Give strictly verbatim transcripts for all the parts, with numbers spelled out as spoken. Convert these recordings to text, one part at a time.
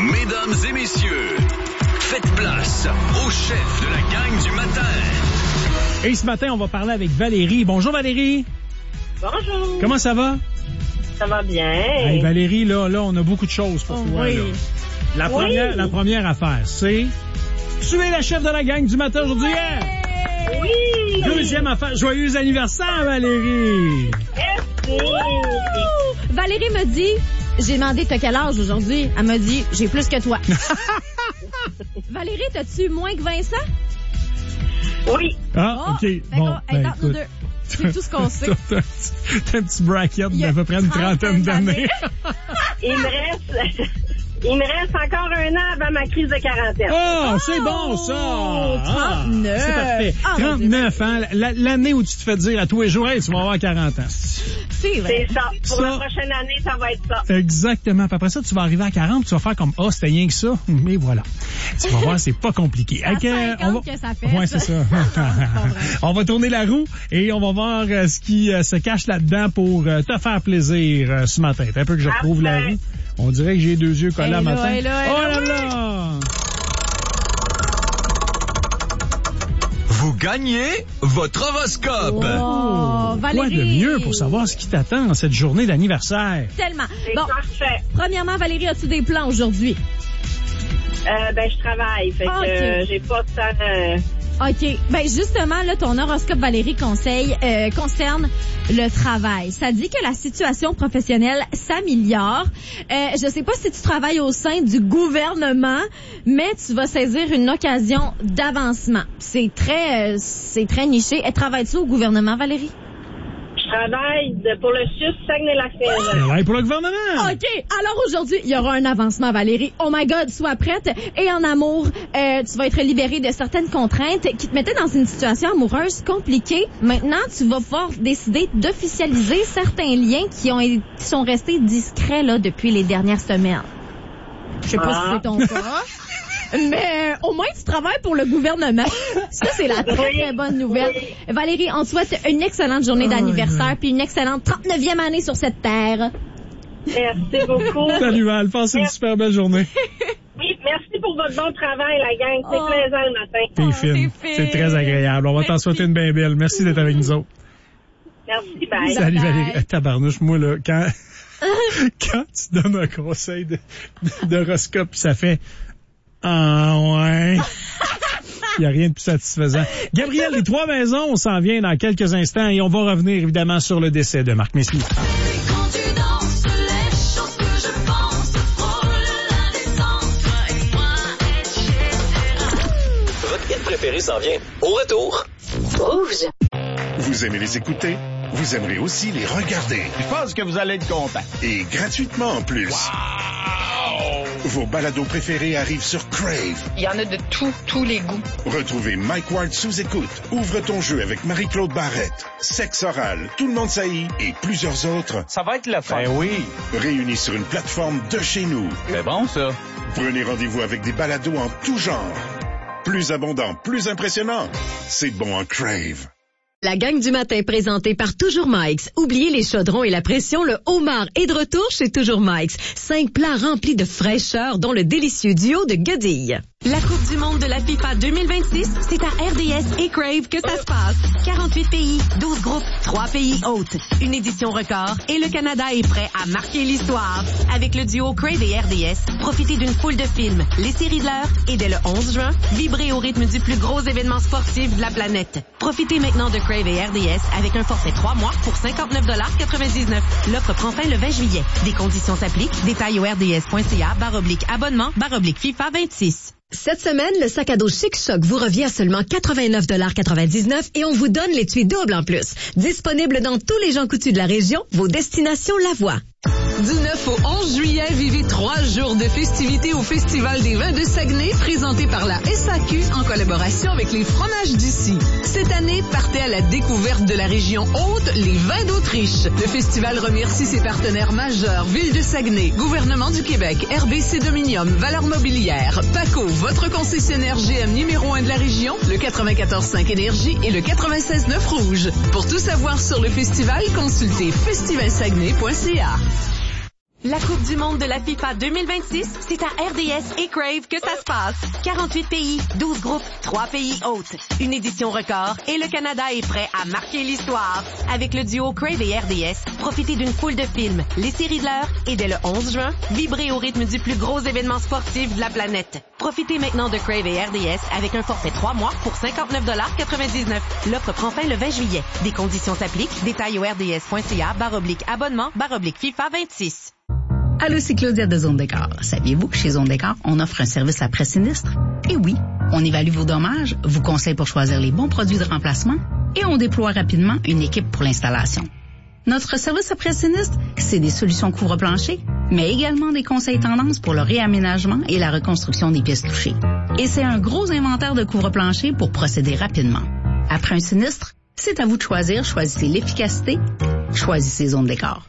Mesdames et messieurs, faites place au chef de la gang du matin. Et ce matin, on va parler avec Valérie. Bonjour Valérie. Bonjour. Comment ça va? Ça va bien. Hey, Valérie, là, là, on a beaucoup de choses pour oh, toi. Oui. Là. La, oui. première, la première affaire, c'est... Tu es la chef de la gang du matin aujourd'hui. Ouais. Hein? Oui. Deuxième affaire, joyeux anniversaire Valérie. Merci. Valérie me dit, j'ai demandé t'as quel âge aujourd'hui? Elle m'a dit, j'ai plus que toi. Valérie, t'as-tu moins que Vincent? Oui. Ah, oh, OK. Bon, ben, ben, nous deux. C'est tout ce qu'on sait. T'as un petit bracket d'à peu près une trentaine d'années. Il me reste... Il me reste encore un an avant ma crise de quarantaine. Oh, c'est bon, ça! trente-neuf! Ah, c'est parfait. Ah, trente-neuf, hein? L'année où tu te fais dire à tous les jours, hey, tu vas avoir quarante ans. C'est vrai. C'est ça. Pour ça, la prochaine année, ça va être ça. Exactement. Puis après ça, tu vas arriver à quarante, tu vas faire comme, ah, oh, c'était rien que ça. Mais voilà. Tu vas voir, c'est pas compliqué. À okay, cinquante on va... que ça fait. Ouais, c'est ça. On va tourner la roue et on va voir euh, ce qui euh, se cache là-dedans pour euh, te faire plaisir euh, ce matin. C'est un peu que je retrouve la roue. On dirait que j'ai deux yeux collés à matin. Là, là, oh là, là là! Vous gagnez votre horoscope. Oh, Valérie. Quoi de mieux pour savoir ce qui t'attend en cette journée d'anniversaire? Tellement. C'est Bon, parfait. Premièrement, Valérie, as-tu des plans aujourd'hui? Euh, ben, je travaille. Fait que okay. euh, j'ai pas de temps... Euh... OK. Ben justement, là, ton horoscope, Valérie, conseille, euh, concerne le travail. Ça dit que la situation professionnelle s'améliore. Euh, je sais pas si tu travailles au sein du gouvernement, mais tu vas saisir une occasion d'avancement. C'est très, euh, c'est très niché. Et travailles-tu au gouvernement, Valérie? Je travaille de, pour le S U S Saguenay-Lac-Saint-Jean. Travaille pour le gouvernement. OK. Alors aujourd'hui, il y aura un avancement, Valérie. Oh my God, sois prête. Et en amour, euh, tu vas être libérée de certaines contraintes qui te mettaient dans une situation amoureuse compliquée. Maintenant, tu vas pouvoir décider d'officialiser certains liens qui ont qui sont restés discrets là depuis les dernières semaines. Je sais pas ah. si c'est ton cas. Mais euh, au moins, tu travailles pour le gouvernement. Ça, c'est la très, très bonne nouvelle. Oui. Valérie, on te souhaite une excellente journée oh, d'anniversaire oui. puis une excellente trente-neuvième année sur cette terre. Merci beaucoup. Salut Val, passe une super belle journée. Oui, merci pour votre bon travail, la gang. C'est oh. plaisant le matin. T'es oh, fine. C'est très agréable. On va t'en souhaiter une bien belle. Merci d'être avec nous autres. Merci, bye. Salut bye. Valérie. Tabarnouche, moi, là, quand, quand tu donnes un conseil de, d'horoscope, ça fait... Ah ouais. Il n'y a rien de plus satisfaisant. Gabriel des Trois-Maisons, on s'en vient dans quelques instants et on va revenir évidemment sur le décès de Marc Messier. Votre hit préféré s'en vient. Au retour. Rouge. Vous aimez les écouter? Vous aimerez aussi les regarder. Je pense que vous allez être content. Et gratuitement en plus. Wow! Vos balados préférés arrivent sur Crave. Il y en a de tous, tous les goûts. Retrouvez Mike Ward sous écoute. Ouvre ton jeu avec Marie-Claude Barrette. Sexe oral, Tout le monde saillit et plusieurs autres. Ça va être le fun. Ben oui. Réunis sur une plateforme de chez nous. C'est bon, ça. Prenez rendez-vous avec des balados en tout genre. Plus abondant, plus impressionnant. C'est bon en Crave. La gang du matin présentée par Toujours Mike's. Oubliez les chaudrons et la pression, le homard est de retour chez Toujours Mike's. Cinq plats remplis de fraîcheur, dont le délicieux duo de guedilles. La Coupe du monde de la FIFA deux mille vingt-six, c'est à R D S et Crave que ça se passe. quarante-huit pays, douze groupes, trois pays hôtes. Une édition record et le Canada est prêt à marquer l'histoire. Avec le duo Crave et R D S, profitez d'une foule de films, les séries de l'heure et dès le onze juin, vibrez au rythme du plus gros événement sportif de la planète. Profitez maintenant de Crave et R D S avec un forfait trois mois pour cinquante-neuf dollars quatre-vingt-dix-neuf. L'offre prend fin le vingt juillet. Des conditions s'appliquent. Détails au rds.ca barre oblique abonnement barre oblique FIFA vingt-six. Cette semaine, le sac à dos Chic Choc vous revient à seulement quatre-vingt-neuf dollars quatre-vingt-dix-neuf et on vous donne l'étui double en plus. Disponible dans tous les Jean Coutu de la région, vos destinations Lavoie. Du neuf au onze juillet, vivez trois jours de festivités au Festival des vins de Saguenay, présenté par la S A Q en collaboration avec les fromages d'ici. Cette année, partez à la découverte de la région haute, les vins d'Autriche. Le festival remercie ses partenaires majeurs, Ville de Saguenay, Gouvernement du Québec, R B C Dominium, Valeurs Mobilières, PACO, votre concessionnaire G M numéro un de la région, le quatre-vingt-quatorze cinq Énergie et le quatre-vingt-seize neuf Rouge. Pour tout savoir sur le festival, consultez festival saguenay point c a. La Coupe du monde de la FIFA deux mille vingt-six, c'est à R D S et Crave que ça se passe. quarante-huit pays, douze groupes, trois pays hôtes. Une édition record et le Canada est prêt à marquer l'histoire. Avec le duo Crave et R D S, profitez d'une foule de films, les séries de l'heure et dès le onze juin, vibrez au rythme du plus gros événement sportif de la planète. Profitez maintenant de Crave et R D S avec un forfait trois mois pour cinquante-neuf quatre-vingt-dix-neuf. L'offre prend fin le vingt juillet. Des conditions s'appliquent. Détails au rds.ca barre oblique abonnement barre oblique FIFA vingt-six. Allô, c'est Claudia de Zone Décor. Saviez-vous que chez Zone Décor, on offre un service après sinistre? Et oui, on évalue vos dommages, vous conseille pour choisir les bons produits de remplacement et on déploie rapidement une équipe pour l'installation. Notre service après sinistre, c'est des solutions couvre-plancher, mais également des conseils tendances pour le réaménagement et la reconstruction des pièces touchées. Et c'est un gros inventaire de couvre-plancher pour procéder rapidement. Après un sinistre, c'est à vous de choisir. Choisissez l'efficacité. Choisissez Zone Décor.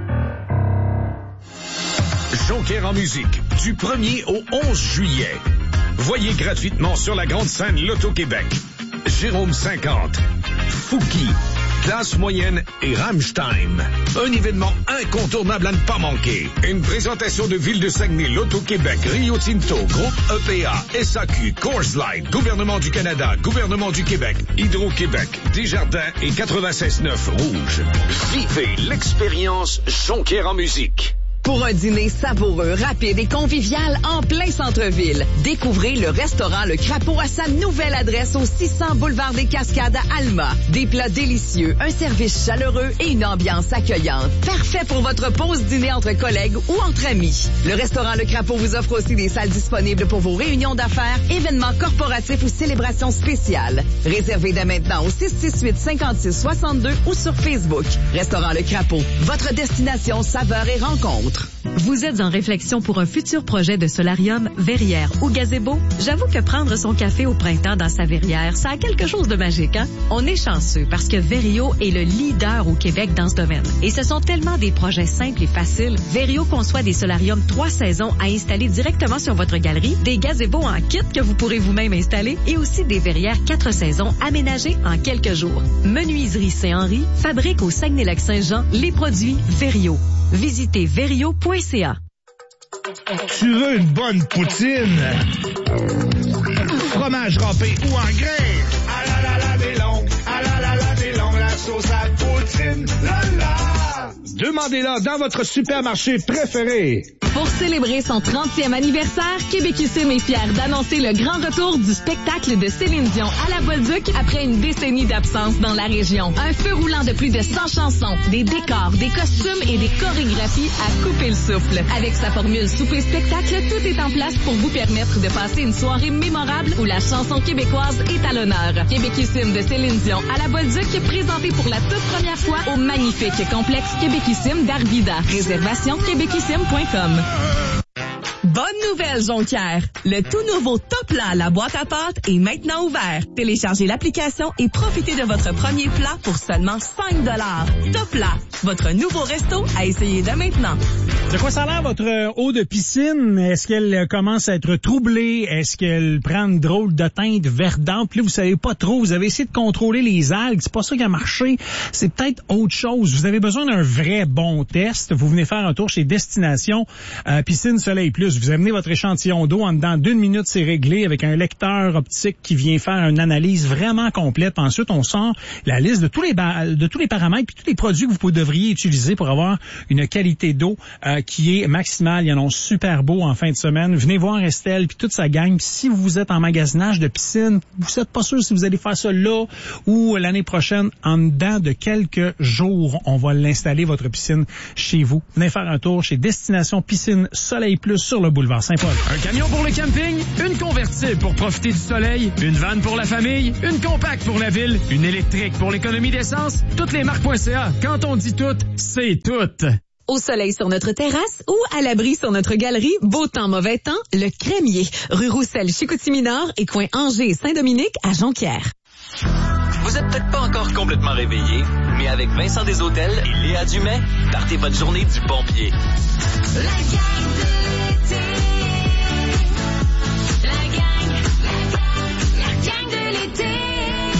Jonquière en musique, du premier au onze juillet. Voyez gratuitement sur la grande scène Loto-Québec. Jérôme cinquante, Fouki, Classe moyenne et Rammstein. Un événement incontournable à ne pas manquer. Une présentation de Ville de Saguenay, Loto-Québec, Rio Tinto, Groupe E P A, S A Q, Coors Light, Gouvernement du Canada, Gouvernement du Québec, Hydro-Québec, Desjardins et quatre-vingt-seize neuf Rouge. Vivez l'expérience Jonquière en musique. Pour un dîner savoureux, rapide et convivial en plein centre-ville, découvrez le restaurant Le Crapaud à sa nouvelle adresse au six cents boulevard des Cascades à Alma. Des plats délicieux, un service chaleureux et une ambiance accueillante. Parfait pour votre pause dîner entre collègues ou entre amis. Le restaurant Le Crapaud vous offre aussi des salles disponibles pour vos réunions d'affaires, événements corporatifs ou célébrations spéciales. Réservez dès maintenant au six six huit, cinquante-six soixante-deux ou sur Facebook. Restaurant Le Crapaud, votre destination saveur et rencontre. Vous êtes en réflexion pour un futur projet de solarium, verrière ou gazebo? J'avoue que prendre son café au printemps dans sa verrière, ça a quelque chose de magique, hein? On est chanceux parce que Verio est le leader au Québec dans ce domaine. Et ce sont tellement des projets simples et faciles. Verio conçoit des solariums trois saisons à installer directement sur votre galerie, des gazebos en kit que vous pourrez vous-même installer et aussi des verrières quatre saisons aménagées en quelques jours. Menuiserie Saint-Henri fabrique au Saguenay-Lac-Saint-Jean les produits Verio. Visitez verio point c a. Tu veux une bonne poutine? Fromage râpé ou en grains? Ah là là là des longs, ah là là là des longs, la sauce à poutine, là là! Demandez-la dans votre supermarché préféré. Pour célébrer son trentième anniversaire, Québecissime est fier d'annoncer le grand retour du spectacle de Céline Dion à la Bolduc après une décennie d'absence dans la région. Un feu roulant de plus de cent chansons, des décors, des costumes et des chorégraphies à couper le souffle. Avec sa formule souper-spectacle, tout est en place pour vous permettre de passer une soirée mémorable où la chanson québécoise est à l'honneur. Québecissime de Céline Dion à la Bolduc, présenté pour la toute première fois au magnifique complexe Québecissime d'Arvida. Réservation québecissime point com. Bonne nouvelle, Jonquière! Le tout nouveau Top Plat, la boîte à pâtes, est maintenant ouvert. Téléchargez l'application et profitez de votre premier plat pour seulement cinq dollars. Top Plat, votre nouveau resto à essayer dès maintenant. De quoi ça a l'air, votre eau de piscine? Est-ce qu'elle commence à être troublée? Est-ce qu'elle prend une drôle de teinte verdante? Puis là, vous savez pas trop. Vous avez essayé de contrôler les algues. C'est pas ça qui a marché. C'est peut-être autre chose. Vous avez besoin d'un vrai bon test. Vous venez faire un tour chez Destination euh, Piscine Soleil Plus. Vous amenez votre échantillon d'eau. En dedans d'une minute, c'est réglé avec un lecteur optique qui vient faire une analyse vraiment complète. Ensuite, on sort la liste de tous les ba- de tous les paramètres puis tous les produits que vous devriez utiliser pour avoir une qualité d'eau euh, qui est maximale. Il y en a super beau en fin de semaine. Venez voir Estelle puis toute sa gang. Puis si vous êtes en magasinage de piscine, vous n'êtes pas sûr si vous allez faire ça là ou l'année prochaine. En dedans de quelques jours, on va l'installer, votre piscine, chez vous. Venez faire un tour chez Destination Piscine Soleil Plus sur le boulevard Saint-Paul. Un camion pour le camping, une convertible pour profiter du soleil, une vanne pour la famille, une compacte pour la ville, une électrique pour l'économie d'essence. Toutes les marques.ca. Quand on dit tout, c'est tout. Au soleil sur notre terrasse ou à l'abri sur notre galerie, beau temps, mauvais temps, le Crémier, rue Roussel, Chicoutimi-Nord et coin Angers et Saint-Dominique à Jonquière. Vous êtes peut-être pas encore complètement réveillé, mais avec Vincent Desautels et Léa Dumais, partez votre journée du bon pied. La gang de l'été. La gang, la gang, la gang de l'été.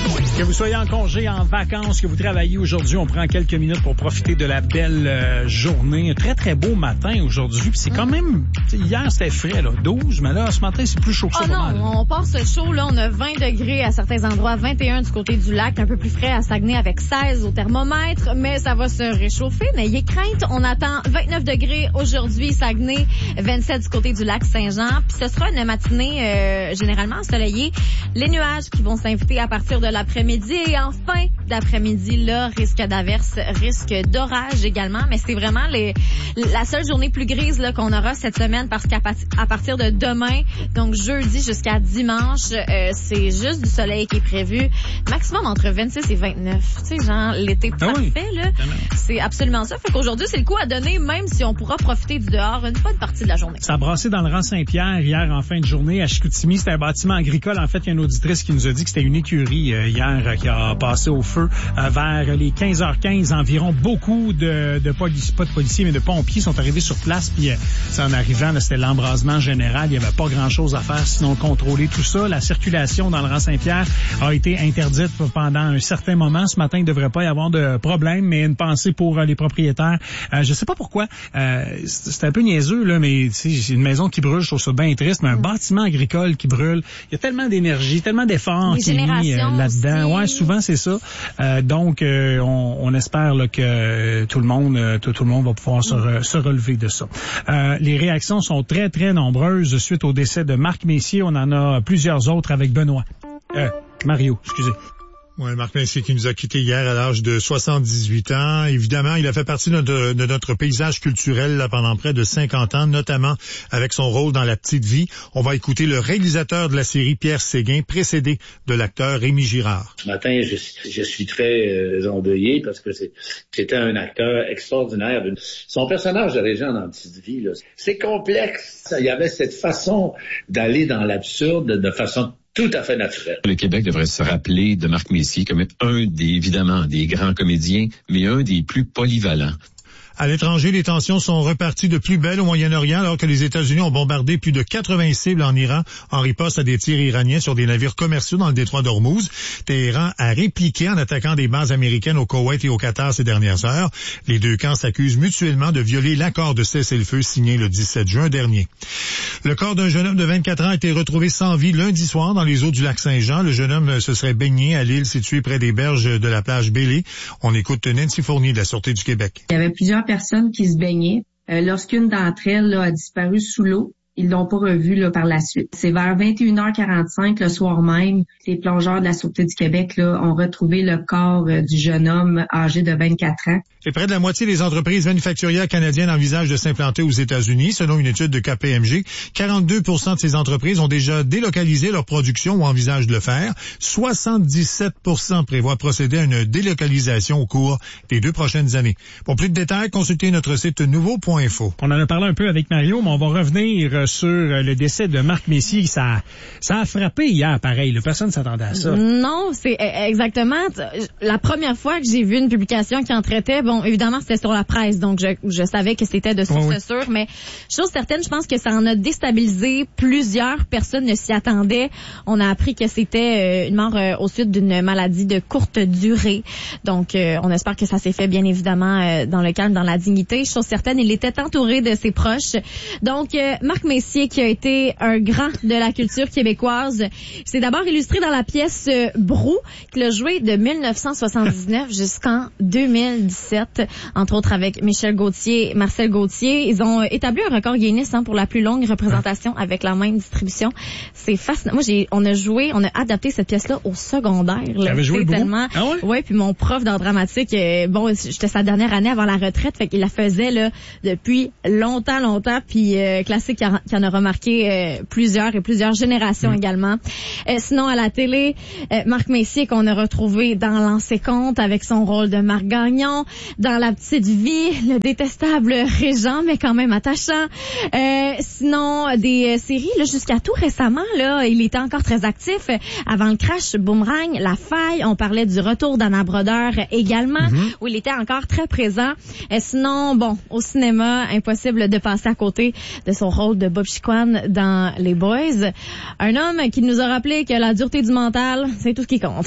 Que vous soyez en congé, en vacances, que vous travaillez aujourd'hui, on prend quelques minutes pour profiter de la belle euh, journée. Un très, très beau matin aujourd'hui. Puis c'est quand même... Hier, c'était frais, là, douze, mais là, ce matin, c'est plus chaud que ça. Oh non, mal, on passe chaud, là. On a vingt degrés à certains endroits, vingt et un du côté du lac, un peu plus frais à Saguenay avec seize au thermomètre, mais ça va se réchauffer. N'ayez crainte, on attend vingt-neuf degrés aujourd'hui, Saguenay, vingt-sept du côté du lac Saint-Jean. Puis ce sera une matinée euh, généralement ensoleillée. Les nuages qui vont s'inviter à partir de l'après-midi et en fin d'après-midi, là, risque d'averse, risque d'orage également. Mais c'est vraiment les, la seule journée plus grise là qu'on aura cette semaine parce qu'à à partir de demain, donc jeudi jusqu'à dimanche, euh, c'est juste du soleil qui est prévu. Maximum entre vingt-six et vingt-neuf. Tu sais, genre l'été ah parfait, oui. là. C'est absolument ça. Fait qu'aujourd'hui, c'est le coup à donner, même si on pourra profiter du dehors une bonne partie de la journée. Ça a brassé dans le rang Saint-Pierre hier en fin de journée à Chicoutimi. C'était un bâtiment agricole. En fait, il y a une auditrice qui nous a dit que c'était une écurie euh, hier euh, qui a passé au feu euh, vers les quinze heures quinze environ. Beaucoup de, de policiers, pas de policiers, mais de pompiers sont arrivés sur place. Puis euh, en arrivant, là, c'était l'embrasement général. Il n'y avait pas grand-chose à faire sinon contrôler tout ça. La circulation dans le rang Saint-Pierre a été interdite pendant un certain moment. Ce matin, il ne devrait pas y avoir de problème, mais une pensée pour euh, les propriétaires. Euh, je sais pas pourquoi. Euh, c'est un peu niaiseux, là, mais c'est une maison qui brûle, je trouve ça bien triste, mais un bâtiment agricole qui brûle. Il y a tellement d'énergie, tellement d'efforts qui est mis euh, là-dedans. Ouais, souvent c'est ça. Euh, donc, euh, on, on espère là, que euh, tout le monde, euh, tout, tout le monde va pouvoir se, re, se relever de ça. Euh, les réactions sont très très nombreuses suite au décès de Marc Messier. On en a plusieurs autres avec Benoît. Euh, Mario, excusez. Oui, Marc Messier qui nous a quittés hier à l'âge de soixante-dix-huit ans. Évidemment, il a fait partie de notre, de notre paysage culturel là, pendant près de cinquante ans, notamment avec son rôle dans La Petite Vie. On va écouter le réalisateur de la série, Pierre Séguin, précédé de l'acteur Rémi Girard. Ce matin, je, je suis très euh, endeuillé parce que c'est, c'était un acteur extraordinaire. Son personnage de Régent dans La Petite Vie, là, c'est complexe. Il y avait cette façon d'aller dans l'absurde de façon tout à fait naturel. Le Québec devrait se rappeler de Marc Messier comme un des, évidemment, des grands comédiens, mais un des plus polyvalents. À l'étranger, les tensions sont reparties de plus belle au Moyen-Orient alors que les États-Unis ont bombardé plus de quatre-vingts cibles en Iran en riposte à des tirs iraniens sur des navires commerciaux dans le détroit d'Ormuz. Téhéran a répliqué en attaquant des bases américaines au Koweït et au Qatar ces dernières heures. Les deux camps s'accusent mutuellement de violer l'accord de cessez-le-feu signé le dix-sept juin dernier. Le corps d'un jeune homme de vingt-quatre ans a été retrouvé sans vie lundi soir dans les eaux du lac Saint-Jean. Le jeune homme se serait baigné à l'île située près des berges de la plage Bélé. On écoute Nancy Fournier de la Sûreté du Québec. Il y avait plusieurs personnes qui se baignaient. Euh, lorsqu'une d'entre elles là, a disparu sous l'eau, ils l'ont pas revue là, par la suite. C'est vers vingt et une heures quarante-cinq le soir même, les plongeurs de la Sûreté du Québec là, ont retrouvé le corps euh, du jeune homme âgé de vingt-quatre ans. Et près de la moitié des entreprises manufacturières canadiennes envisagent de s'implanter aux États-Unis. Selon une étude de K P M G, quarante-deux pour cent de ces entreprises ont déjà délocalisé leur production ou envisagent de le faire. soixante-dix-sept pour cent prévoient procéder à une délocalisation au cours des deux prochaines années. Pour plus de détails, consultez notre site nouveau point info. On en a parlé un peu avec Mario, mais on va revenir sur le décès de Marc Messier. Ça, ça a frappé hier, pareil. Là. Personne ne s'attendait à ça. Non, c'est exactement la première fois que j'ai vu une publication qui en traitait. Bon, évidemment, c'était sur la presse, donc je, je savais que c'était de source oui, oui. sûre, mais chose certaine, je pense que ça en a déstabilisé plusieurs personnes ne s'y attendaient. On a appris que c'était une mort au suite d'une maladie de courte durée. Donc, on espère que ça s'est fait, bien évidemment, dans le calme, dans la dignité. Chose certaine, il était entouré de ses proches. Donc, Marc Messier, qui a été un grand de la culture québécoise, s'est d'abord illustré dans la pièce Brou, qu'il a joué de mille neuf cent soixante-dix-neuf jusqu'en deux mille dix-sept, entre autres avec Michel Gauthier, Marcel Gauthier. Ils ont établi un record Guinness hein, pour la plus longue représentation avec la même distribution. C'est fascinant. Moi, j'ai, on a joué, on a adapté cette pièce-là au secondaire. Tu avais joué tellement. Ah ouais? Ouais, puis mon prof d'art dramatique, euh, bon, j'étais sa dernière année avant la retraite, fait qu'il la faisait là depuis longtemps, longtemps, puis euh, classique qui, a, qui en a remarqué euh, plusieurs et plusieurs générations mmh. également. Euh, sinon, à la télé, euh, Marc Messier qu'on a retrouvé dans L'Ancien Compte avec son rôle de Marc Gagnon, dans La Petite Vie, le détestable Régent, mais quand même attachant. Euh, sinon, des euh, séries, là, jusqu'à tout récemment, là, il était encore très actif. Avant le crash, Boomerang, La Faille, on parlait du retour d'Anna Brodeur également, mm-hmm. où il était encore très présent. Euh, sinon, bon, au cinéma, impossible de passer à côté de son rôle de Bob Chiquan dans Les Boys. Un homme qui nous a rappelé que la dureté du mental, c'est tout ce qui compte.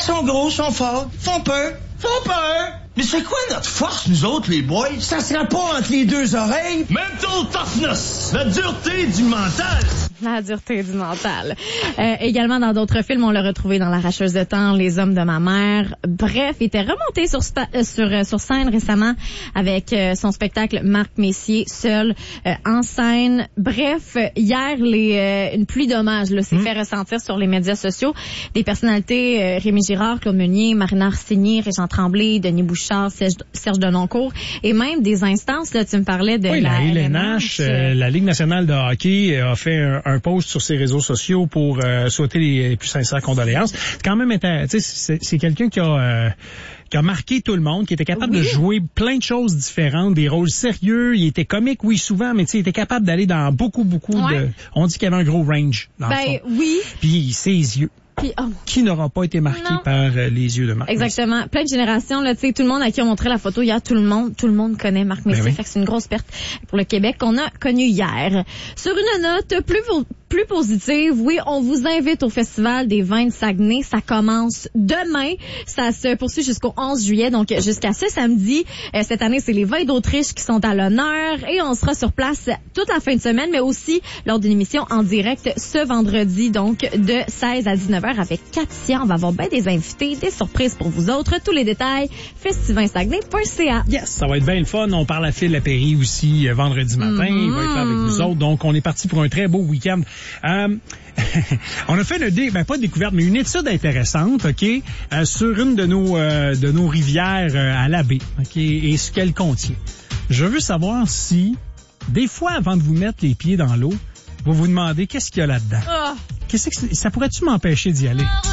sont gros, sont forts, font peur, font peur. Mais c'est quoi notre force, nous autres, les boys? Ça sera pas entre les deux oreilles. Mental toughness, la dureté du mental. La dureté du mental. Euh, également, dans d'autres films, on l'a retrouvé dans L'Arracheuse de temps, Les Hommes de ma mère. Bref, il était remonté sur, spa- euh, sur, euh, sur scène récemment avec euh, son spectacle Marc Messier, seul, euh, en scène. Bref, hier, les, euh, une pluie d'hommages là, s'est mmh. fait ressentir sur les médias sociaux. Des personnalités, euh, Rémi Girard, Claude Meunier, Marina Arsigny, Régent Tremblay, Denis Bouchard, Serge, Serge Denoncourt, et même des instances, là, tu me parlais de oui, la, la L N H, euh, la Ligue nationale de hockey a fait un, un post sur ses réseaux sociaux pour euh, souhaiter les, les plus sincères condoléances. C'est quand même, tu sais, c'est, c'est quelqu'un qui a... Euh, qui a marqué tout le monde, qui était capable oui. de jouer plein de choses différentes, des rôles sérieux. Il était comique, oui, souvent, mais tu sais, il était capable d'aller dans beaucoup, beaucoup ouais. de... On dit qu'il y avait un gros range dans ben, le fond. oui. Puis ses yeux. Puis, oh. Qui n'aura pas été marqué non. par euh, les yeux de Marc Exactement. Messier. Plein de générations, là, tu sais, tout le monde à qui on montrait la photo hier, tout le monde, tout le monde connaît Marc Messier. Ben oui. Fait que c'est une grosse perte pour le Québec qu'on a connu hier. Sur une note plus, plus positive, oui, on vous invite au Festival des vins de Saguenay. Ça commence demain. Ça se poursuit jusqu'au onze juillet, donc jusqu'à ce samedi. Euh, cette année, c'est les vins d'Autriche qui sont à l'honneur et on sera sur place toute la fin de semaine, mais aussi lors d'une émission en direct ce vendredi, donc de seize à dix-neuf heures avec Katia. On va avoir bien des invités, des surprises pour vous autres. Tous les détails, festivin-saguenay point c a. Yes, ça va être bien le fun. On parle à Phil Lapéry aussi euh, vendredi matin. Mm-hmm. Il va être là avec nous autres. Donc, on est parti pour un très beau week-end. Euh, on a fait une dé- ben pas de découverte, mais une étude intéressante, ok, euh, sur une de nos euh, de nos rivières euh, à la baie, ok, et ce qu'elle contient. Je veux savoir si, des fois, avant de vous mettre les pieds dans l'eau, vous vous demandez qu'est-ce qu'il y a là-dedans. Oh. Qu'est-ce que c'est? Ça pourrait-tu m'empêcher d'y aller?